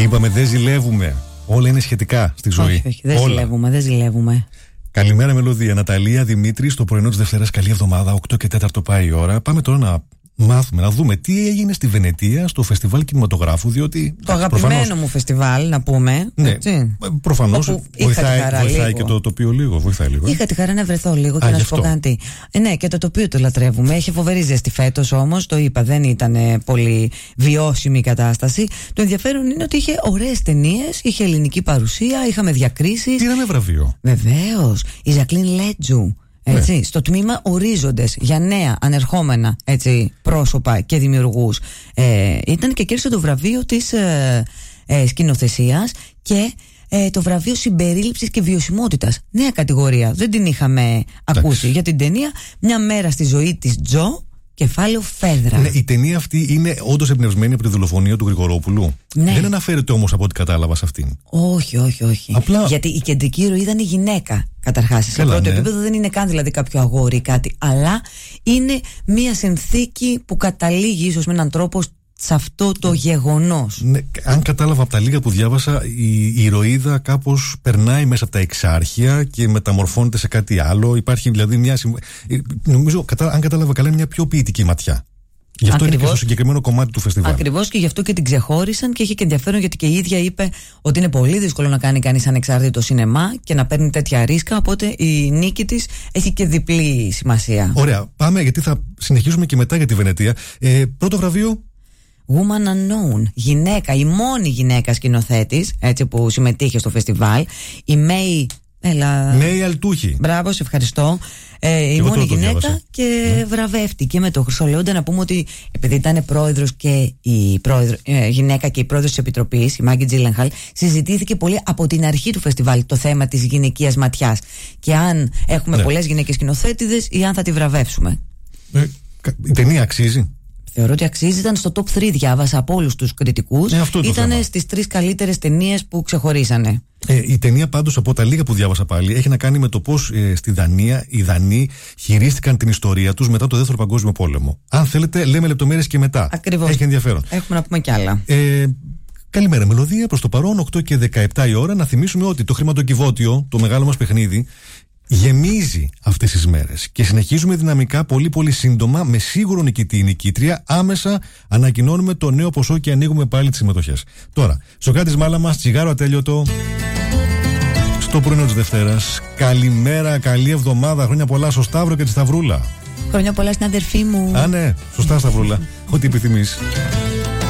Είπαμε δεν ζηλεύουμε. Όλα είναι σχετικά στη ζωή. Όχι, δεν ζηλεύουμε. Καλημέρα, Μελωδία. Ναταλία, Δημήτρη, στο πρωινό της Δευτέρας. Καλή εβδομάδα. 8 και 4 πάει η ώρα. Πάμε τώρα να μάθουμε, να δούμε τι έγινε στη Βενετία στο φεστιβάλ κινηματογράφου. Διότι. Το αγαπημένο μου φεστιβάλ, να πούμε. Ναι, προφανώς βοηθάει και το τοπίο λίγο. Είχα τη χαρά να βρεθώ λίγο και να σου πω κάτι. Ναι, και το τοπίο το λατρεύουμε. Έχει φοβερή ζέστη φέτος όμως. Το είπα, δεν ήταν πολύ βιώσιμη η κατάσταση. Το ενδιαφέρον είναι ότι είχε ωραίες ταινίες, είχε ελληνική παρουσία, είχαμε διακρίσεις. Πήραμε βραβείο. Βεβαίως. Η Ζακλίν Λέτζου. Έτσι, ναι. Στο τμήμα Ορίζοντες για νέα ανερχόμενα πρόσωπα και δημιουργούς ήταν και κέρδισε το βραβείο της σκηνοθεσίας και το βραβείο συμπερίληψης και βιωσιμότητας. Νέα κατηγορία, δεν την είχαμε ακούσει για την ταινία Μια μέρα στη ζωή της Τζο, κεφάλαιο Φέδρα. Ναι, η ταινία αυτή είναι όντως εμπνευσμένη από τη δολοφονία του Γρηγορόπουλου. Ναι. Δεν αναφέρεται όμως από ό,τι κατάλαβα σε αυτήν. Όχι. Απλά... Γιατί η κεντρική ηρωή ήταν η γυναίκα. Καταρχάς, σε πρώτο επίπεδο δεν είναι καν δηλαδή κάποιο αγόρι ή κάτι, αλλά είναι μια συνθήκη που καταλήγει ίσως με έναν τρόπο σε αυτό το γεγονός. Ναι, αν κατάλαβα από τα λίγα που διάβασα, η ηρωίδα κάπως περνάει μέσα από τα εξάρχεια και μεταμορφώνεται σε κάτι άλλο. Υπάρχει δηλαδή μια. Νομίζω, αν κατάλαβα καλά, είναι μια πιο ποιητική ματιά. Γι' αυτό είναι και στο συγκεκριμένο κομμάτι του φεστιβάλ. Ακριβώς, και γι' αυτό και την ξεχώρισαν και είχε και ενδιαφέρον, γιατί και η ίδια είπε ότι είναι πολύ δύσκολο να κάνει κανείς ανεξάρτητο σινεμά και να παίρνει τέτοια ρίσκα. Οπότε η νίκη της έχει και διπλή σημασία. Ωραία, πάμε, γιατί θα συνεχίσουμε και μετά για τη Βενετία. Πρώτο βραβείο. Woman Unknown, γυναίκα, η μόνη γυναίκα σκηνοθέτης που συμμετείχε στο φεστιβάλ, η Μέη Αλτούχη. Μπράβο, σε ευχαριστώ. Η μόνη γυναίκα και βραβεύτηκε με το Χρυσό Λέοντα. Να πούμε ότι επειδή ήταν πρόεδρος και η γυναίκα και η πρόεδρος της Επιτροπής, η Μάγκη Τζίλενχαλ, συζητήθηκε πολύ από την αρχή του φεστιβάλ το θέμα της γυναικείας ματιάς. Και αν έχουμε πολλές γυναίκες σκηνοθέτηδες ή αν θα τη βραβεύσουμε. Η ταινία αξίζει. Θεωρώ ότι αξίζει. Ήταν στο top 3, διάβασα από όλους τους κριτικούς. Ήταν στις 3 καλύτερες ταινίες που ξεχωρίσανε. Η ταινία πάντως, από τα λίγα που διάβασα πάλι, έχει να κάνει με το πώς στη Δανία οι Δανείοι χειρίστηκαν την ιστορία τους μετά το Δεύτερο Παγκόσμιο Πόλεμο. Αν θέλετε, λέμε λεπτομέρειες και μετά. Ακριβώς. Έχει ενδιαφέρον. Έχουμε να πούμε κι άλλα. Καλημέρα, Μελωδία. Προς το παρόν, 8 και 17 η ώρα, να θυμίσουμε ότι το χρηματοκιβώτιο, το μεγάλο μας παιχνίδι, γεμίζει αυτές τις μέρες και συνεχίζουμε δυναμικά πολύ σύντομα με σίγουρο νικητή ή νικήτρια. Άμεσα ανακοινώνουμε το νέο ποσό και ανοίγουμε πάλι τις συμμετοχές. Τώρα, Σοκράτης Μάλαμας, τσιγάρο ατέλειωτο στο πρωινό της Δευτέρας. Καλημέρα, καλή εβδομάδα, χρόνια πολλά στο Σταύρο και τη Σταυρούλα. Χρόνια πολλά στην αδερφή μου. Α, ναι, σωστά, Σταυρούλα, ό,τι επιθυμείς.